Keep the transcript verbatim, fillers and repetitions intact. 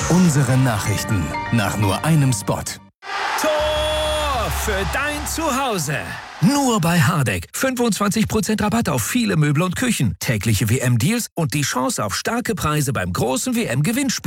Unsere Nachrichten nach nur einem Spot. Tor für dein Zuhause. Nur bei Hardegg. fünfundzwanzig Prozent Rabatt auf viele Möbel und Küchen. Tägliche W M-Deals und die Chance auf starke Preise beim großen W M-Gewinnspiel.